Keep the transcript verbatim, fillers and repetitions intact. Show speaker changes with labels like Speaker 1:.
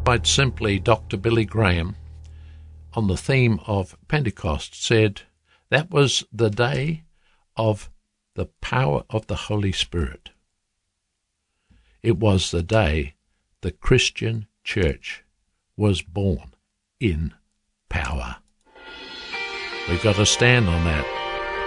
Speaker 1: quite simply, Doctor Billy Graham, on the theme of Pentecost, said that was the day of the power of the Holy Spirit. It was the day the Christian church was born in power. We've got to stand on that.